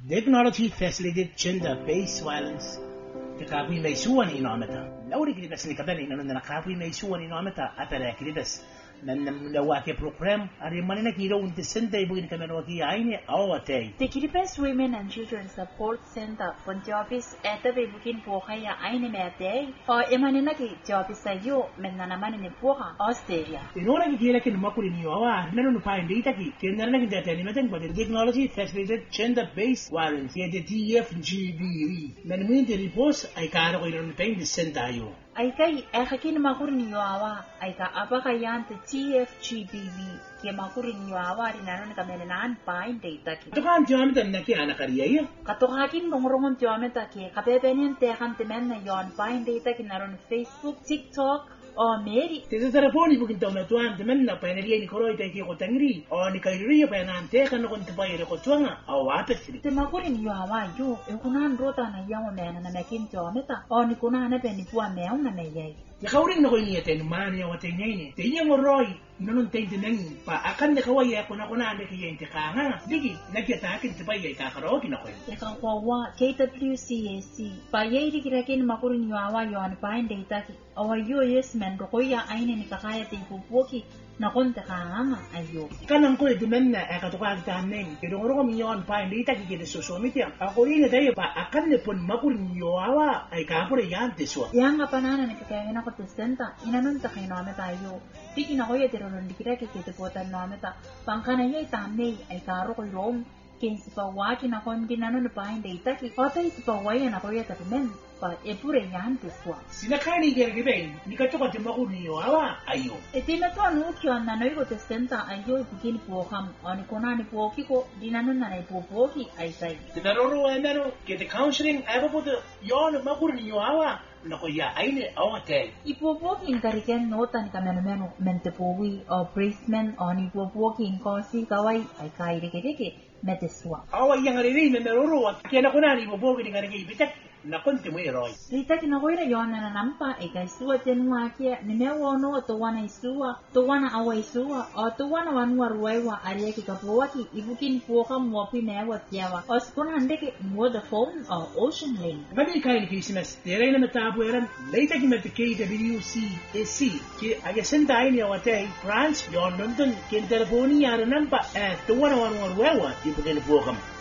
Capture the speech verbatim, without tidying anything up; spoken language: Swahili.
Technology facilitated gender-based violence. Kakapoy may suwan inometa. Lauri kiritas ni kabeli nanon na kakapoy may suwan inometa apere kiritas. Men lawake program ari manina kiro unti senta ibu ni kamera waki aine awate. The Kiribati Women and Children Support Center for Jobs at the Bukin Pohaya aine mete or emanina ki jobs ayo men nanaman ni poha Australia. In order to get a makuri ni awa nanu pa data ki kenana ki data animating but the technology facilitated gender-based violence. Yet the T F G B V. Men mean the reports I can't go on paying the center ayo. Ay kay ekakin makurin yawa ay ka abakayan te T F G B V ke makurin yawa rin nanon kamenan pain data ki. To kan jam tan na ki ana kariya. Katokakin rongrongom jometa ke kapepenin te kan temen na yon pain data ki naron Facebook, TikTok o Mary. Tesa telefoni bukin taw na tuan temen na paineriya ni koroi tay ki ko tangri o ni kairiya pa nan te kan ko ntapay ko tuanga o apetri. Te makurin yawa yo e kunan rota na yawa mena na mekin jometa o ni kunan na peni puan meong na meyay. Ya kauring na ko niya ten mani o ten ni. Te nya ngoroi nanon tay tinang pa akan na kawaya ko na ko na ande ki yente kanga. Digi nakita akin tapay ay kakaro ki na ko. Ya ka kwa K W C A C pa yai di kirakin makurin yawa yon pain data ki o yo yes men ko ya aine ni kakaya te ipupoki na konta kanga ayo. Kanang ko edumen na e katukan tanen. Pero ngoro ko miyon pain data ki kede sosomiti. Ako rin na tayo pa akan ne pon makurin yawa ay kapore yan teswa. Yang apa nana ni kakaya na ko tesenta inanon ta kayo na tayo. Tiki na ko ya tero non dikira ke kete potan na meta. Pangkana yai tamne ay karo ko rom. Kinsi pa waki na kon dinano na pain data ki. Ota iti pa waya na ko ya tapimen. Pa epure yan teswa. Sinakani kere kebe ni katukan te makurin yawa ayo. Iti na to anu kyo na noy ko tesenta ayo bigin po kam. Ani ko na ni poki ko dinano na na ipopoki ay say. Tidaroro ay mero kete counseling ay pa po yon makurin yawa. Nako ya aine awate. Ipopoki in kariken nota ni kamenomeno mentepowi o braceman o ni ipopoki in kosi kawai ay kai deke deke meteswa. Awa yang ari ni meroro wa kena ko na ni ipopoki ni karike ibitak na konti mo eroi. Rita kinakoira yon na nampa e kai suwa tenua kia ni mewo no to wana isua to wana awa isua o to wana wanua ruewa aria ki kapowaki ibukin poka mwapi mewa tiawa o skona handeke Vodafone o Ocean Link. Mani kai ni kisimas tere na matabu eran leita ki met K W C A C ki agesenta ai ni awate France yon London ken telefoni ya nampa e to wana wanua ruewa ibukin poka.